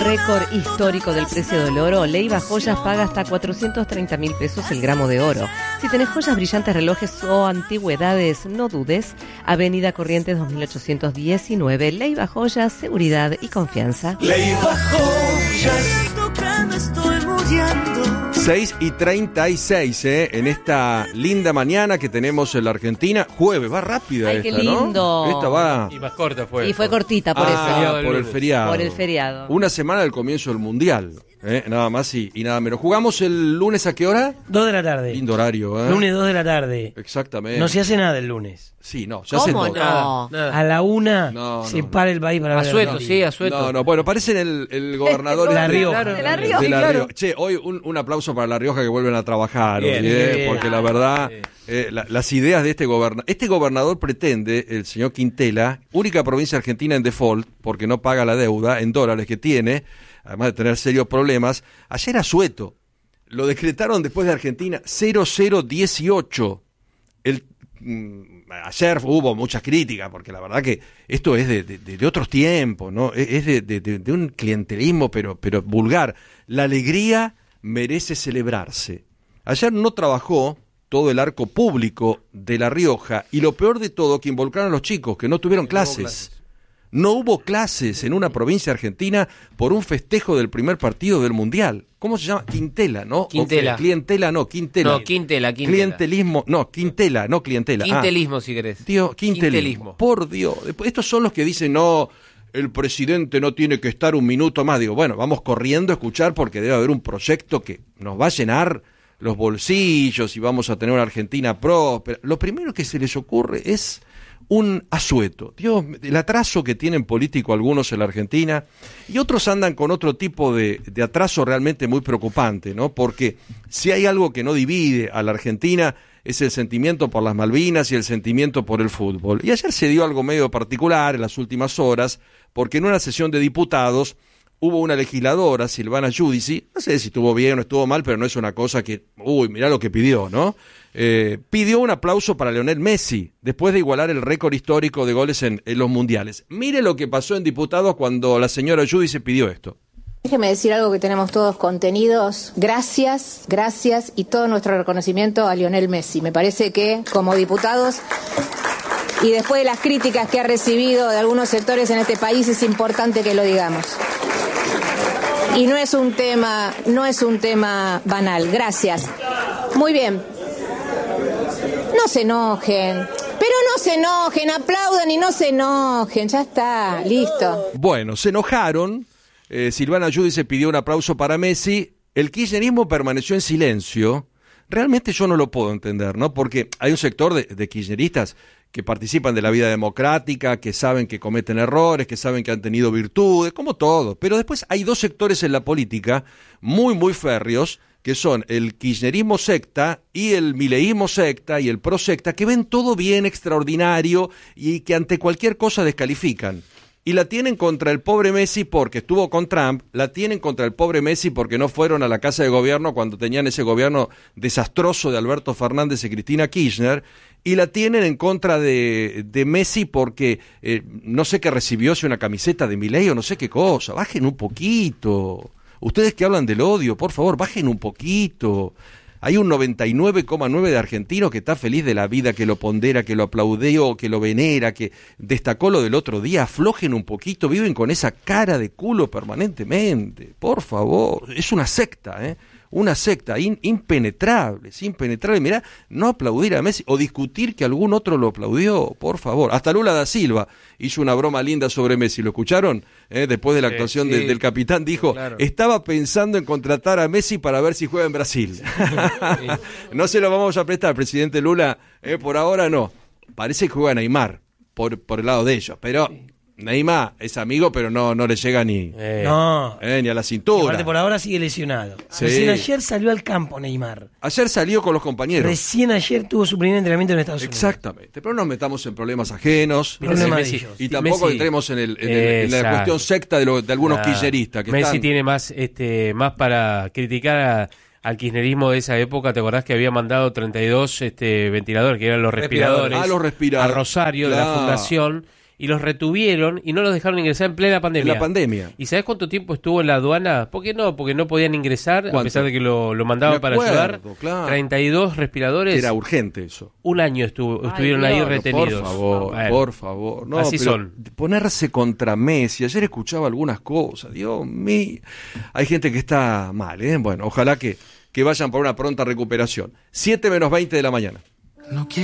récord histórico del precio del oro, Leiva Joyas paga hasta 430.000 pesos el gramo de oro. Si tenés joyas, brillantes, relojes o antigüedades, no dudes. Avenida Corrientes 2819, Leiva Joyas, seguridad y confianza. Leiva Joyas. 6:36, en esta linda mañana que tenemos en la Argentina. Jueves, va rápida. Ay, esta, qué lindo. ¿no? Esta va. Y más corta fue. Y fue cortita por eso. Por el feriado. Por el feriado. Una semana del comienzo del Mundial. Nada más y nada menos. ¿Jugamos el lunes a qué hora? 2 de la tarde. Lindo horario, Lunes 2 de la tarde. Exactamente. No se hace nada el lunes. Sí, no. Se hace ¿Cómo todo. no? A la 1 No, se no, para el país para ver Asueto, el sí, Asueto. No, bueno, parecen el gobernador La Rioja. De La Rioja. de La claro. Rioja. Che, hoy un aplauso para La Rioja que vuelven a trabajar, Bien, hoy, bien. porque la verdad, las ideas de este gobernador pretende, el señor Quintela, única provincia argentina en default, porque no paga la deuda en dólares que tiene, además de tener serios problemas. Ayer Asueto lo decretaron después de Argentina 0018. Ayer hubo muchas críticas, porque la verdad que esto es de otros tiempos, ¿no? Es de un clientelismo, pero vulgar. La alegría merece celebrarse. Ayer no trabajó todo el arco público de La Rioja, y lo peor de todo, que involucraron a los chicos, que no tuvieron clases. No hubo clases en una provincia argentina por un festejo del primer partido del Mundial. ¿Cómo se llama? Quintela, ¿no? Quintela. Clientela, no, Quintela. No, Quintela. Clientelismo, no, Quintela, no clientela. Quintelismo, si querés. Tío, quintelismo. Por Dios. Estos son los que dicen, no, el presidente no tiene que estar un minuto más. Digo, bueno, vamos corriendo a escuchar porque debe haber un proyecto que nos va a llenar los bolsillos y vamos a tener una Argentina próspera. Lo primero que se les ocurre es un asueto. Dios, el atraso que tienen político algunos en la Argentina, y otros andan con otro tipo de atraso realmente muy preocupante, ¿no? Porque si hay algo que no divide a la Argentina es el sentimiento por las Malvinas y el sentimiento por el fútbol. Y ayer se dio algo medio particular en las últimas horas, porque en una sesión de diputados hubo una legisladora, Silvana Giudici, no sé si estuvo bien o estuvo mal, pero no es una cosa que, mirá lo que pidió, ¿no? Pidió un aplauso para Lionel Messi, después de igualar el récord histórico de goles en los mundiales. Mire lo que pasó en diputados cuando la señora Giudici pidió esto. Déjeme decir algo que tenemos todos contenidos. Gracias y todo nuestro reconocimiento a Lionel Messi. Me parece que como diputados y después de las críticas que ha recibido de algunos sectores en este país es importante que lo digamos. Y no es un tema banal. Gracias. Muy bien. No se enojen. Pero no se enojen, aplaudan y no se enojen. Ya está, listo. Bueno, se enojaron. Silvana Giudici pidió un aplauso para Messi. El kirchnerismo permaneció en silencio. Realmente yo no lo puedo entender, ¿no? Porque hay un sector de kirchneristas que participan de la vida democrática, que saben que cometen errores, que saben que han tenido virtudes, como todo. Pero después hay dos sectores en la política muy férreos, que son el kirchnerismo secta y el mileísmo secta y el pro secta, que ven todo bien, extraordinario, y que ante cualquier cosa descalifican. Y la tienen contra el pobre Messi porque estuvo con Trump, la tienen contra el pobre Messi porque no fueron a la casa de gobierno cuando tenían ese gobierno desastroso de Alberto Fernández y Cristina Kirchner, y la tienen en contra de Messi porque no sé qué recibió, si una camiseta de Milei o no sé qué cosa. Bajen un poquito. Ustedes que hablan del odio, por favor, bajen un poquito. Hay un 99,9% de argentinos que está feliz de la vida, que lo pondera, que lo aplaudió, que lo venera, que destacó lo del otro día. Aflojen un poquito, viven con esa cara de culo permanentemente. Por favor, es una secta, una secta impenetrable, es impenetrable. Mirá, no aplaudir a Messi o discutir que algún otro lo aplaudió, por favor. Hasta Lula da Silva hizo una broma linda sobre Messi, ¿lo escucharon? Después de la actuación sí. del capitán, dijo, claro, estaba pensando en contratar a Messi para ver si juega en Brasil. Sí. No se lo vamos a prestar, presidente Lula, por ahora no. Parece que juega Neymar, por el lado de ellos, pero Neymar es amigo, pero no le llega ni a la cintura. Y aparte por ahora sigue lesionado. Sí. Recién ayer salió al campo Neymar. Ayer salió con los compañeros. Recién ayer tuvo su primer entrenamiento en Estados Unidos. Exactamente, pero no nos metamos en problemas ajenos. Y tampoco Messi, entremos en la cuestión secta de algunos kirchneristas. Que Messi están... tiene más para criticar al kirchnerismo de esa época. ¿Te acordás que había mandado 32 ventiladores, que eran los respiradores, los respiradores a Rosario, claro, de la fundación? y los retuvieron y no los dejaron ingresar en plena pandemia. En la pandemia. ¿Y sabés cuánto tiempo estuvo en la aduana? ¿Por qué no? Porque no podían ingresar, ¿Cuánto? a pesar de que lo mandaban Me para acuerdo, ayudar. claro. 32 respiradores. Era urgente eso. Un año estuvieron ahí Dios. retenidos. Por Bueno, favor. No, así pero son. ponerse contra Messi. Ayer escuchaba algunas cosas. Dios mío. Hay gente que está mal, ¿eh? Bueno, ojalá que vayan por una pronta recuperación. 7 menos 20 de la mañana. No quiero